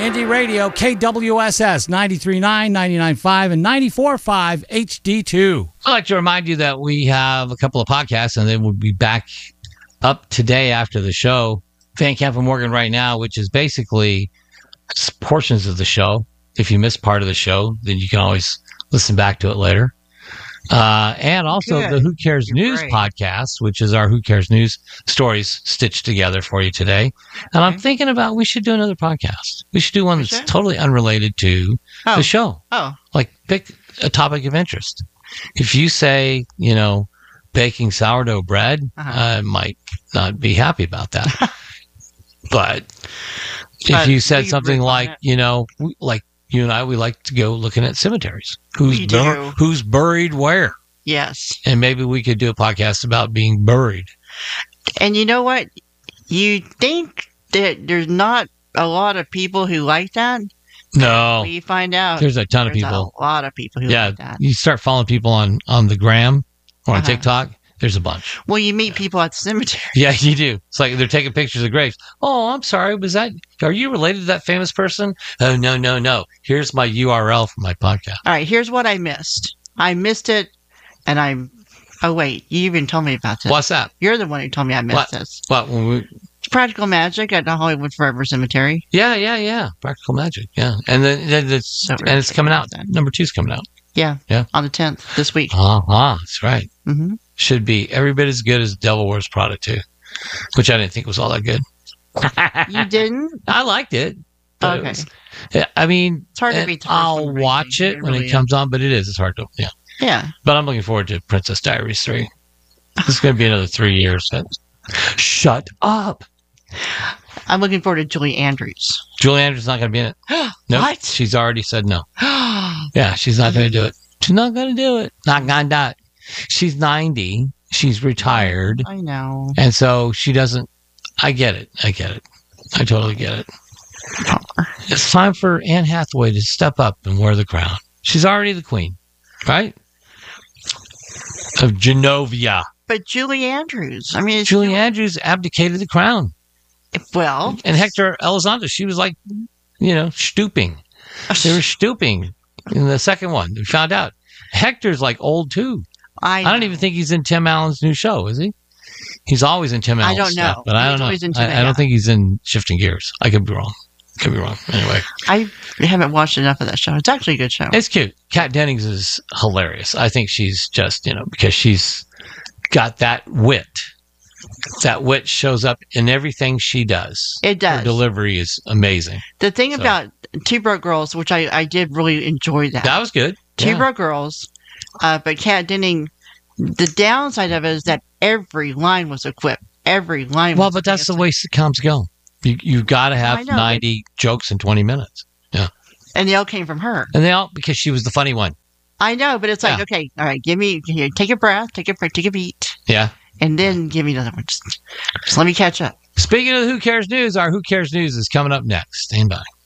Indie Radio, KWSS 93.9, 99.5, and 94.5 HD2. I'd like to remind you that we have a couple of podcasts, and then we'll be back up today after the show. Van Camp and Morgan Right Now, which is basically portions of the show. If you missed part of the show, then you can always listen back to it later. And also the Who Cares News podcast, which is our Who Cares News stories stitched together for you today. And I'm thinking about we should do another podcast. We should do one that's totally unrelated to the show. Oh. Like pick a topic of interest. If you say, baking sourdough bread, I might not be happy about that. But if you said something like, like you and I, we like to go looking at cemeteries. Who's buried where? Yes. And maybe we could do a podcast about being buried. And you know what? You think that there's not a lot of people who like that? No. We find out. There's a ton of people. A lot of people who like that. You start following people on the gram or on TikTok, there's a bunch. Well, you meet people at the cemetery. Yeah, you do. It's like they're taking pictures of graves. Oh, I'm sorry. Are you related to that famous person? Oh, no. Here's my URL for my podcast. All right, here's what I missed. I missed it, and oh, wait, you even told me about this. What's that? You're the one who told me I missed this. What? It's Practical Magic at the Hollywood Forever Cemetery. Yeah. Practical Magic, yeah. And then it's coming out. Number 2's coming out. Yeah. On the 10th, this week. That's right. Mm-hmm. Should be every bit as good as Devil Wears Prada 2, which I didn't think was all that good. You didn't? I liked it. Okay. It's hard to beat. I'll watch it when it comes on, but it's hard to, Yeah. But I'm looking forward to Princess Diaries 3. This is going to be another 3 years. Shut up. I'm looking forward to Julie Andrews. Julie Andrews is not going to be in it. Nope. What? She's already said no. Yeah, she's not going to do it. She's not going to do it. Not going to do it. She's 90. She's retired. I know. And so she doesn't. I get it. I totally get it. It's time for Anne Hathaway to step up and wear the crown. She's already the queen, right? Of Genovia. But Julie Andrews. Julie Andrews abdicated the crown. Well. And Hector Elizondo, she was like, stooping. They were stooping in the second one. We found out. Hector's like old too. I don't even think he's in Tim Allen's new show, is he? He's always in Tim Allen's stuff. I don't know. But I don't know. I don't think he's in Shifting Gears. I could be wrong. Anyway. I haven't watched enough of that show. It's actually a good show. It's cute. Kat Dennings is hilarious. I think she's just, because she's got that wit. That wit shows up in everything she does. It does. Her delivery is amazing. The thing about Two Broke Girls, which I did really enjoy that. That was good. Two Broke Girls. But Kat Dennings, the downside of it is that every line was a quip. Every line was but that's the way sitcoms go. You've got to have 90 jokes in 20 minutes. Yeah. And they all came from her. And because she was the funny one. I know, but it's like, okay, all right, take a breath, take a beat. Yeah. And then give me another one. Just let me catch up. Speaking of the Who Cares News, our Who Cares News is coming up next. Stand by.